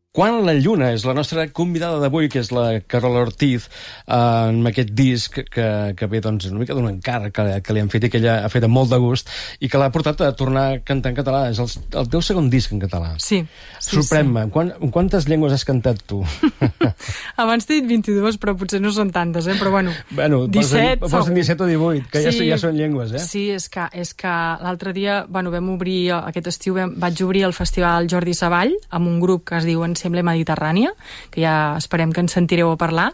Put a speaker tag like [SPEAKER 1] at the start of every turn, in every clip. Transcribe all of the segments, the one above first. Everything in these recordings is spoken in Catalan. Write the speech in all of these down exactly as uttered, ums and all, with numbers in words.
[SPEAKER 1] Quan la lluna és la nostra convidada d'avui, que és la Carola Ortiz, eh, amb aquest disc que, que ve doncs, una mica d'un encàrrec que, que li han fet i que ella ha fet amb molt de gust i que l'ha portat a tornar a cantar en català. És el, el teu segon disc en català.
[SPEAKER 2] Sí. sí
[SPEAKER 1] Sorprèn-me.
[SPEAKER 2] Sí.
[SPEAKER 1] Quan, quantes llengües has cantat tu?
[SPEAKER 2] Abans t'he dit vint-i-dues, però potser no són tantes, eh? Però bueno,
[SPEAKER 1] bueno
[SPEAKER 2] disset,
[SPEAKER 1] posen disset o divuit, que sí, ja, ja són llengües, eh?
[SPEAKER 2] Sí, és que, és que l'altre dia, bueno, vam obrir, aquest estiu vam, vaig obrir el Festival Jordi Savall amb un grup que es diu Ensemble Mediterrània, que ja esperem que ens sentireu a parlar,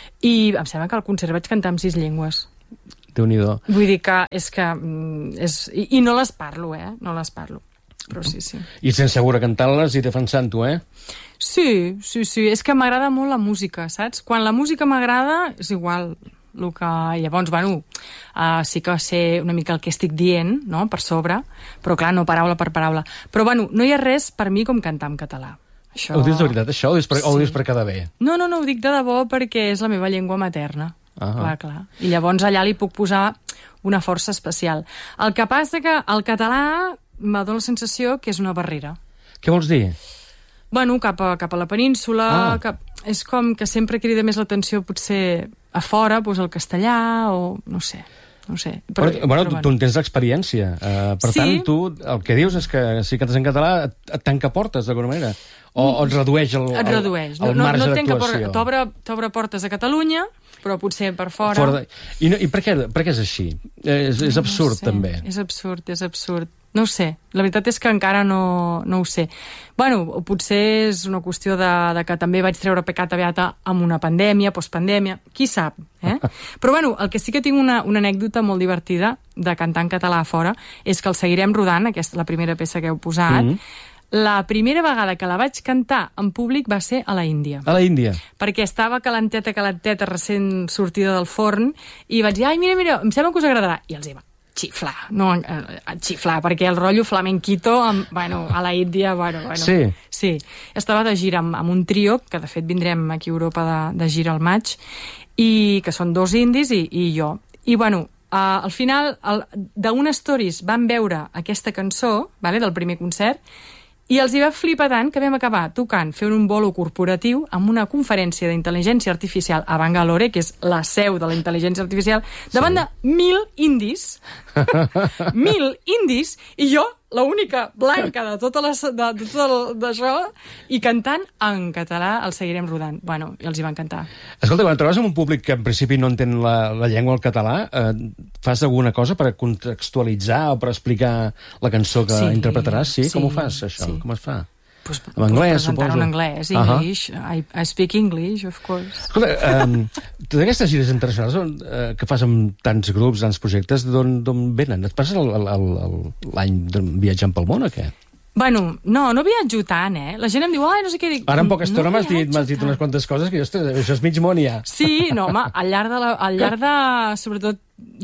[SPEAKER 2] i em sembla que al concert vaig cantar amb sis llengües.
[SPEAKER 1] Déu-n'hi-do.
[SPEAKER 2] Vull dir que és que... És, i, I no les parlo, eh? No les parlo. Però sí, sí.
[SPEAKER 1] I et sents segura cantant-les i defensant-ho, eh?
[SPEAKER 2] Sí, sí, sí. És que m'agrada molt la música, saps? Quan la música m'agrada, és igual el que... Llavors, bueno, uh, sí que sé una mica el que estic dient, no?, per sobre, però clar, no paraula per paraula. Però, bueno, no hi ha res per mi com cantar en català. Això...
[SPEAKER 1] Ho dius de veritat, això? O ho dius per,
[SPEAKER 2] sí.
[SPEAKER 1] o ho dius per quedar bé?
[SPEAKER 2] No, no, no, ho dic de debò perquè és la meva llengua materna. Ah. Clar, clar. I llavors allà li puc posar una força especial. El que passa que el català m'ha donat la sensació que és una barrera.
[SPEAKER 1] Què vols dir?
[SPEAKER 2] Bueno, cap a, cap a la península,
[SPEAKER 1] ah.
[SPEAKER 2] cap... és com que sempre crida més l'atenció potser a fora, doncs el castellà o no sé... No sé.
[SPEAKER 1] Però, però, bueno, però, tu, tu en tens l'experiència. Uh, per sí. tant, tu el que dius és que si cantes en català et, et tanca portes d'alguna manera. O, o et redueix el, el,
[SPEAKER 2] et redueix.
[SPEAKER 1] el, el
[SPEAKER 2] no,
[SPEAKER 1] marge
[SPEAKER 2] no, no
[SPEAKER 1] d'actuació.
[SPEAKER 2] T'obre t'obre portes a Catalunya, però potser per fora...
[SPEAKER 1] fora de... I, no, I per, què, per què és així? És, és absurd,
[SPEAKER 2] no sé.
[SPEAKER 1] també.
[SPEAKER 2] És absurd, és absurd. No ho sé. La veritat és que encara no, no ho sé. Bueno, potser és una qüestió de, de que també vaig treure Peccata Beata amb una pandèmia, postpandèmia, qui sap, eh? Però bueno, el que sí que tinc una, una anècdota molt divertida de cantar en català a fora és que el Seguirem rodant, aquesta la primera peça que heu posat, mm-hmm. La primera vegada que la vaig cantar en públic va ser a la Índia.
[SPEAKER 1] A la Índia?
[SPEAKER 2] Perquè estava calenteta, calenteta, recent sortida del forn, i vaig dir, ai, mira, mira, em sembla que us agradarà. I els hi va xiflar, no, eh, xiflar, perquè el rotllo flamenquito, amb, bueno, a la Índia, bueno, bueno.
[SPEAKER 1] Sí?
[SPEAKER 2] Sí. Estava de gira amb, amb un trio, que de fet vindrem aquí a Europa de, de gira al maig, i que són dos indis i, i jo. I, bueno, uh, al final, d'un stories van veure aquesta cançó, vale, del primer concert, i els hi va flipar tant que vam acabar tocant, fent un bolo corporatiu amb una conferència d'intel·ligència artificial a Bangalore, que és la seu de la intel·ligència artificial, davant sí. de mil indis, mil indis, i jo, l'única blanca de tot d'això, i cantant en català el Seguirem rodant. Bueno, i els hi va encantar.
[SPEAKER 1] Escolta, quan trobes amb un públic que en principi no entén la, la llengua, el català, eh, fas alguna cosa per contextualitzar o per explicar la cançó que sí, interpretaràs? Sí? sí? Com ho fas, això? Sí. Com es fa?
[SPEAKER 2] Pues,
[SPEAKER 1] en anglès,
[SPEAKER 2] pues
[SPEAKER 1] suposo.
[SPEAKER 2] En anglès, English. Uh -huh. I, I speak English, of course.
[SPEAKER 1] Escolta, um, totes aquestes gires internacionals uh, que fas amb tants grups, tants projectes, d'on venen? Et passes l'any viatjant pel món o què?
[SPEAKER 2] Bueno, no, no viatjo tant, eh? La gent em diu, ai, no sé què dic.
[SPEAKER 1] Ara en poca estona
[SPEAKER 2] no
[SPEAKER 1] m'has dit, dit unes quantes coses que, ostres, això és mig món ja.
[SPEAKER 2] Sí, no, home, al llarg de, la, al llarg de sobretot,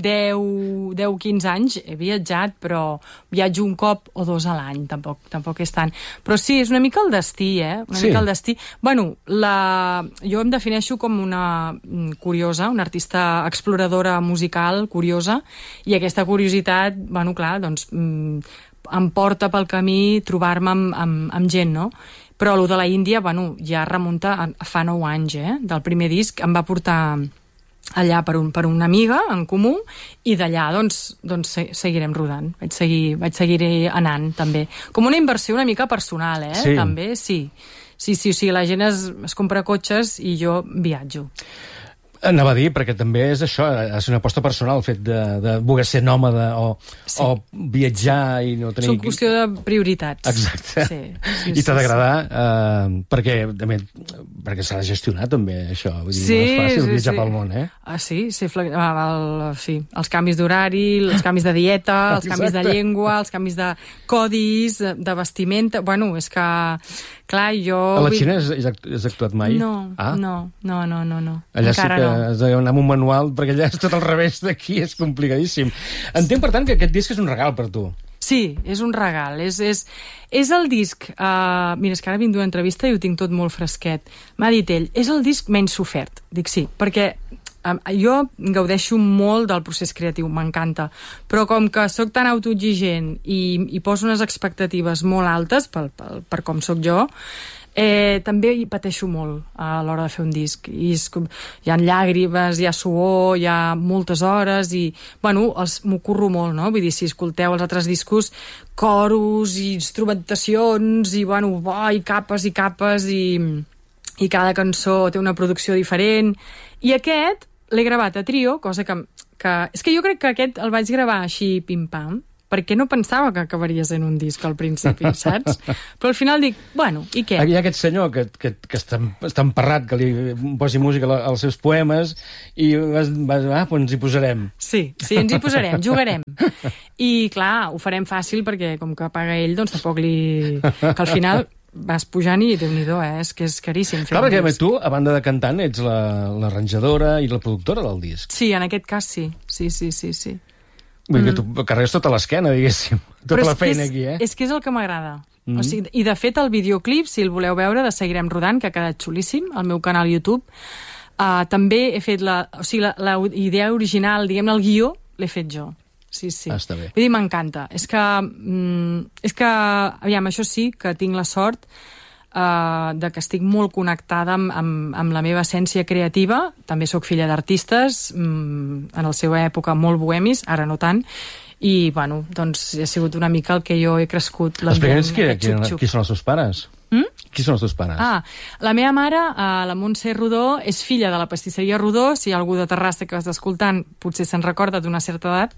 [SPEAKER 2] deu, quinze anys he viatjat, però viatjo un cop o dos a l'any, tampoc, tampoc és tant. Però sí, és una mica el destí, eh? Una sí. mica el destí. Bueno, la... jo em defineixo com una curiosa, una artista exploradora musical, curiosa, i aquesta curiositat, bueno, clar, doncs... Mm, em porta pel camí trobar-me amb, amb, amb gent, no? Però allò de la Índia, bueno, ja remunta a, a fa nou anys, eh? Del primer disc em va portar allà per, un, per una amiga en comú i d'allà, doncs, doncs seguirem rodant. Vaig seguir, vaig seguir anant, també. Com una inversió una mica personal, eh?
[SPEAKER 1] Sí.
[SPEAKER 2] També, sí. Sí, sí, sí, la gent es, es compra cotxes i jo viatjo.
[SPEAKER 1] Anava a dir, perquè també és això, és una aposta personal, el fet de, de voler ser nòmada o, sí. o viatjar i no tenir...
[SPEAKER 2] És una qüestió de prioritats.
[SPEAKER 1] Exacte.
[SPEAKER 2] Sí, sí,
[SPEAKER 1] I t'ha d'agradar,
[SPEAKER 2] sí.
[SPEAKER 1] eh, perquè, també, perquè s'ha de gestionar també, això. Vull dir,
[SPEAKER 2] sí,
[SPEAKER 1] no és fàcil
[SPEAKER 2] sí,
[SPEAKER 1] viatjar
[SPEAKER 2] sí.
[SPEAKER 1] pel món, eh?
[SPEAKER 2] Ah, sí, sí, el, el, sí, els canvis d'horari, els canvis de dieta, els canvis de llengua, els canvis de codis, de vestimenta... Bueno, és que, clar, jo...
[SPEAKER 1] A la Xina has, has actuat mai?
[SPEAKER 2] No, ah. no, no, no, no, no.
[SPEAKER 1] Allà
[SPEAKER 2] encara
[SPEAKER 1] sí que
[SPEAKER 2] no.
[SPEAKER 1] has d'anar amb un manual, perquè allà és tot al revés d'aquí, és complicadíssim. Entenc, per tant, que aquest disc és un regal per tu.
[SPEAKER 2] Sí, és un regal. És, és, és el disc... Uh, mira, és que ara vinc d'una entrevista i ho tinc tot molt fresquet. M'ha dit ell, és el disc menys sofert. Dic sí, perquè um, jo gaudeixo molt del procés creatiu, m'encanta. Però com que sóc tan autoexigent i, i poso unes expectatives molt altes per, per, per com sóc jo, Eh, també hi pateixo molt a l'hora de fer un disc. I és com, hi ha llàgrimes, hi ha suor, hi ha moltes hores i, bueno, els, m'ho curro molt, no? Vull dir, si escolteu els altres discos, coros i instrumentacions i, bueno, bo, i capes i capes i, i cada cançó té una producció diferent. I aquest l'he gravat a trio, cosa que, que... És que jo crec que aquest el vaig gravar així pim-pam, perquè no pensava que acabaria sent un disc al principi, saps? Però al final dic, bueno, i què?
[SPEAKER 1] Hi ha aquest senyor que, que, que està, està emparrat, que li posi música als seus poemes, i vas, vas, ah, doncs ens hi posarem.
[SPEAKER 2] Sí, sí, ens hi posarem, jugarem. I, clar, ho farem fàcil, perquè com que paga ell, doncs tampoc li... Que al final vas pujant i Déu-n'hi-do, eh? És que és caríssim fer
[SPEAKER 1] Clar,
[SPEAKER 2] un
[SPEAKER 1] perquè
[SPEAKER 2] disc.
[SPEAKER 1] tu, a banda de cantant, ets l'arranjadora i la productora del disc.
[SPEAKER 2] Sí, en aquest cas sí. Sí, sí, sí, sí.
[SPEAKER 1] Vull dir que tu carregues tota l'esquena, diguéssim. Tota
[SPEAKER 2] Però
[SPEAKER 1] la
[SPEAKER 2] és
[SPEAKER 1] feina
[SPEAKER 2] que és,
[SPEAKER 1] aquí, eh?
[SPEAKER 2] És que és el que m'agrada.
[SPEAKER 1] Mm.
[SPEAKER 2] O sigui, i de fet el videoclip, si el voleu veure, de Seguirem Rodant, que ha quedat xulíssim, al meu canal YouTube, uh, també he fet la... O sigui, la, la idea original, diguem-ne, el guió, l'he fet jo. Sí, sí.
[SPEAKER 1] Ah, està bé.
[SPEAKER 2] Vull dir, m'encanta. És que, mm, és que, aviam, això sí, que tinc la sort uh, de que estic molt connectada amb, amb, amb la meva essència creativa. També sóc filla d'artistes, mm, en la seva època molt bohemis, ara no tant, i, bueno, doncs ha sigut una mica el que jo he crescut.
[SPEAKER 1] Explica'ns qui, qui, qui són els teus pares.
[SPEAKER 2] Mm?
[SPEAKER 1] Qui són els teus pares?
[SPEAKER 2] Ah, la meva mare, uh, la Montse Rodó, és filla de la pastisseria Rodó. Si hi ha algú de Terrassa que està escoltant, potser se'n recorda d'una certa edat.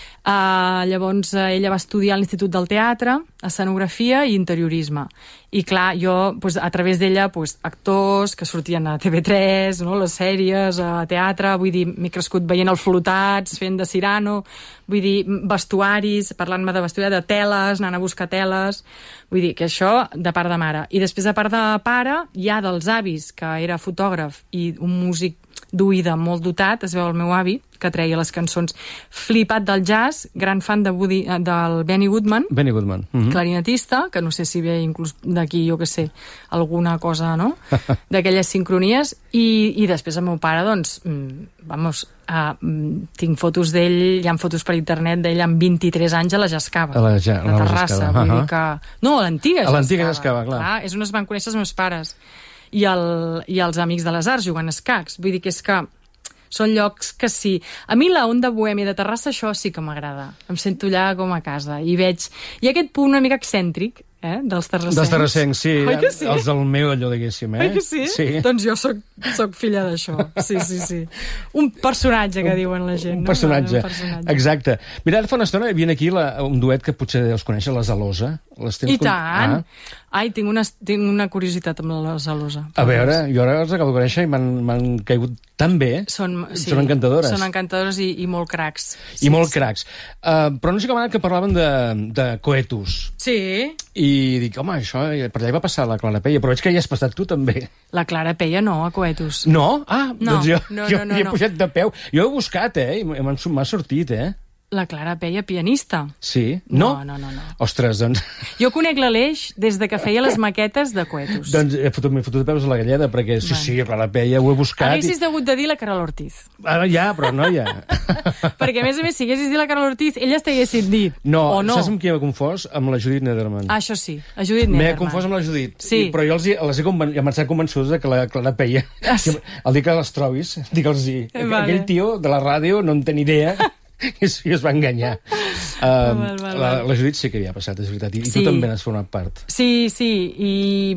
[SPEAKER 2] Uh, llavors uh, ella va estudiar a l'Institut del Teatre, escenografia i interiorisme. I clar, jo, pues, a través d'ella, pues, actors que sortien a T V tres, no? Les sèries, a teatre, vull dir, m'he crescut veient els Flotats, fent de Cirano, vull dir, vestuaris, parlant-me de vestuari, de teles, anant a buscar teles, vull dir, que això de part de mare. I després, de part de pare, hi ha dels avis, que era fotògraf i un músic d'oïda molt dotat, es veu el meu avi, que treia les cançons, flipat del jazz, gran fan de Woody, del Benny Goodman,
[SPEAKER 1] Benny Goodman. Mm-hmm.
[SPEAKER 2] clarinetista, que no sé si ve inclús d'aquí, jo que sé, alguna cosa, no?, d'aquelles sincronies, i, i després el meu pare, doncs, vamos, uh, tinc fotos d'ell, hi ha fotos per internet d'ell amb vint-i-tres anys a la Jascava,
[SPEAKER 1] a la, ja,
[SPEAKER 2] a Terrassa, vull
[SPEAKER 1] uh-huh.
[SPEAKER 2] dir que... No, a l'antiga Jascava.
[SPEAKER 1] A l'antiga Jascava, clar.
[SPEAKER 2] clar. És on es van conèixer els meus pares. I, el, i els Amics de les Arts jugant a escacs. Vull dir que és que són llocs que sí. A mi la onda bohèmia de Terrassa, això sí que m'agrada. Em sento allà com a casa. I veig... Hi ha aquest punt una mica excèntric, eh, dels terrassencs.
[SPEAKER 1] Dels terrassencs, sí.
[SPEAKER 2] Oi que sí?
[SPEAKER 1] Els del meu, allò, diguéssim, eh?
[SPEAKER 2] Oi que sí?
[SPEAKER 1] Sí.
[SPEAKER 2] Doncs jo soc, soc filla d'això. Sí, sí, sí. Un personatge, que diuen la gent.
[SPEAKER 1] Un personatge.
[SPEAKER 2] No? Un personatge.
[SPEAKER 1] Exacte. Mira, fa una estona hi havia aquí la, un duet que potser deus conèixer, les Alosa. Les tens
[SPEAKER 2] I tant!
[SPEAKER 1] Ah.
[SPEAKER 2] Ai, tinc una, tinc una curiositat amb la Zalosa.
[SPEAKER 1] A veure, jo ara els acabo de conèixer i m'han caigut tan bé.
[SPEAKER 2] Són, sí,
[SPEAKER 1] són encantadores.
[SPEAKER 2] Són encantadores i, i molt cracs.
[SPEAKER 1] I
[SPEAKER 2] sí,
[SPEAKER 1] molt
[SPEAKER 2] sí.
[SPEAKER 1] cracs. Uh, però no sé com ha anat que parlaven de, de coetus.
[SPEAKER 2] Sí.
[SPEAKER 1] I dic, home, això, per allà hi va passar la Clara Peia, però veig que hi has passat tu també.
[SPEAKER 2] La Clara Peia no, a coetus.
[SPEAKER 1] No? Ah,
[SPEAKER 2] no,
[SPEAKER 1] doncs jo,
[SPEAKER 2] no,
[SPEAKER 1] jo
[SPEAKER 2] no, no,
[SPEAKER 1] hi he
[SPEAKER 2] no.
[SPEAKER 1] pujat de peu. Jo he buscat, eh, i m'ha sortit, eh.
[SPEAKER 2] La Clara Peia, pianista?
[SPEAKER 1] Sí. No?
[SPEAKER 2] No, no, no. no.
[SPEAKER 1] Ostres, doncs...
[SPEAKER 2] Jo conec l'Aleix des de que feia les maquetes de coetus.
[SPEAKER 1] Doncs he fotut, m'he fotut de peus a la galleda, perquè sí, bueno. sí, Clara Peia, ho he buscat...
[SPEAKER 2] Haguessis
[SPEAKER 1] i...
[SPEAKER 2] degut de dir la Carol Ortiz.
[SPEAKER 1] Ah, ja, però no, ja.
[SPEAKER 2] Perquè, a més a més, si haguessis dit la Carol Ortiz, elles t'haguessin dit.
[SPEAKER 1] No,
[SPEAKER 2] o no,
[SPEAKER 1] saps amb qui m'he confós? Amb la Judit Nederman.
[SPEAKER 2] Ah, això sí, la Judit Nederman.
[SPEAKER 1] M'he confós amb la Judit,
[SPEAKER 2] sí.
[SPEAKER 1] I, però jo els, hi, les he conven... ja m'han estat convençuts que la Clara Peia...
[SPEAKER 2] Ah, sí.
[SPEAKER 1] El dia que les trobis, digue'ls-hi.
[SPEAKER 2] Vale.
[SPEAKER 1] Aquell tio de la ràdio no en té ni idea... I es, es va enganyar. Uh,
[SPEAKER 2] val, val,
[SPEAKER 1] la,
[SPEAKER 2] val.
[SPEAKER 1] la Judit sí que havia passat, és veritat. I,
[SPEAKER 2] sí.
[SPEAKER 1] I tu també n'has format part.
[SPEAKER 2] Sí, sí. I,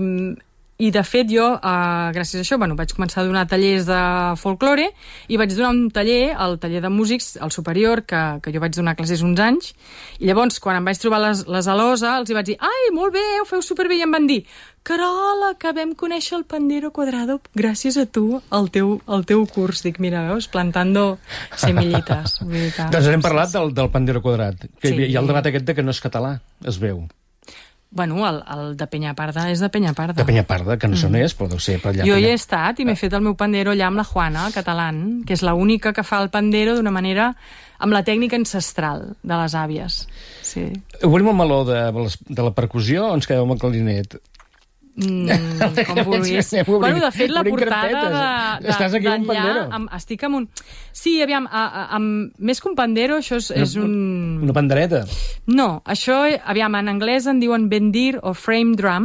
[SPEAKER 2] i de fet jo, uh, gràcies a això, bueno, vaig començar a donar tallers de folklore i vaig donar un taller, el taller de músics, al superior, que, que jo vaig donar classes uns anys. I llavors, quan em vaig trobar les, les Alosa, els hi vaig dir, ai, molt bé, ho feu superbé, i em van dir, Carola, que vam conèixer el Pandero Cuadrado gràcies a tu, al teu, al teu curs. Dic, mira, veus, plantando semillitas. Vull dir que...
[SPEAKER 1] Doncs hem parlat del, del Pandero Quadrat. Que
[SPEAKER 2] Sí.
[SPEAKER 1] hi ha el debat aquest de que no és català, es veu.
[SPEAKER 2] Bueno, el, el de Peñaparda és de Peñaparda.
[SPEAKER 1] De Peñaparda, que no sé on és, però deu ser per allà.
[SPEAKER 2] Jo hi
[SPEAKER 1] Penya...
[SPEAKER 2] he estat i m'he fet el meu pandero allà amb la Juana, catalán, que és l'única que fa el pandero d'una manera amb la tècnica ancestral de les àvies. Sí.
[SPEAKER 1] Obrim el meló de, de la percussió o ens quedem amb el clarinet?
[SPEAKER 2] Mm, com vulguis.
[SPEAKER 1] Anem obrint-
[SPEAKER 2] Bueno, de fet, la
[SPEAKER 1] obrint
[SPEAKER 2] portada
[SPEAKER 1] carpetes.
[SPEAKER 2] de, de,
[SPEAKER 1] Estàs aquí amb un
[SPEAKER 2] d'enllà,
[SPEAKER 1] pandero.
[SPEAKER 2] amb, estic amb un... Sí, aviam, a, a, amb, més que un pandero, això és, és un...
[SPEAKER 1] Una pandereta.
[SPEAKER 2] No, això, aviam, en anglès en diuen bendir o frame drum.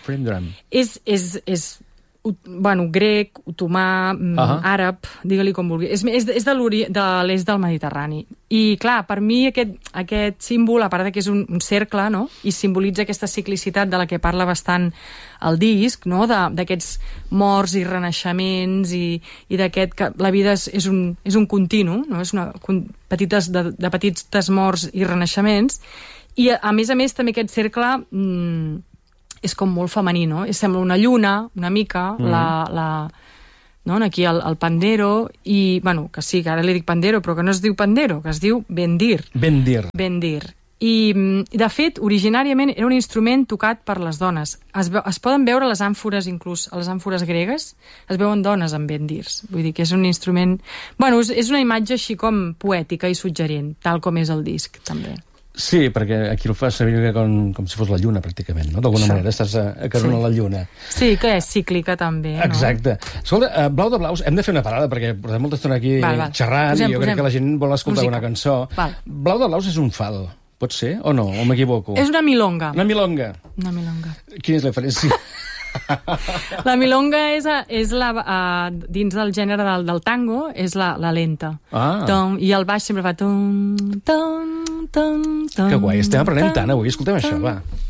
[SPEAKER 1] Frame drum.
[SPEAKER 2] És, és, és bueno, grec, otomà, uh -huh. àrab, digue-li com vulgui. És, és, és de l'est del Mediterrani. I, clar, per mi aquest, aquest símbol, a part de que és un, un cercle, no?, i simbolitza aquesta ciclicitat de la que parla bastant el disc, no?, d'aquests morts i renaixements i, i d'aquest que la vida és, és, un, és un continu, no?, és una petites, de, de petites morts i renaixements. I, a, a més a més, també aquest cercle... Mmm, és com molt femení, no? Sembla una lluna, una mica, mm. la, la, no? Aquí el, el pandero, i, bueno, que sí, que ara li dic pandero, però que no es diu pandero, que es diu bendir.
[SPEAKER 1] Bendir.
[SPEAKER 2] Bendir. I, de fet, originàriament era un instrument tocat per les dones. Es, es poden veure les àmfores, inclús a les àmfores gregues, es veuen dones amb bendirs. Vull dir que és un instrument... Bueno, és, és una imatge així com poètica i suggerent, tal com és el disc, també.
[SPEAKER 1] Sí, perquè aquí el fa servir com, com si fos la lluna, pràcticament, no? D'alguna manera estàs acaronant sí. la lluna.
[SPEAKER 2] Sí, que és cíclica, també, no?
[SPEAKER 1] Exacte. Escolta, uh, Blau de Blaus, hem de fer una parada, perquè portem molta estona aquí val, val. xerrant, posem, i jo posem. crec que la gent vol escoltar música. Una cançó. Val. Blau de Blaus és un fal, pot ser, o no? O m'equivoco?
[SPEAKER 2] És una milonga.
[SPEAKER 1] Una milonga.
[SPEAKER 2] Una milonga.
[SPEAKER 1] Quina és la diferència?
[SPEAKER 2] La milonga és, a, és la, a, dins del gènere del, del tango, és la, la lenta.
[SPEAKER 1] Ah.
[SPEAKER 2] Tom, i el baix sempre fa... Tom, tom, tom, tom,
[SPEAKER 1] que guai, estem aprenent tant avui, escoltem tom, això, va.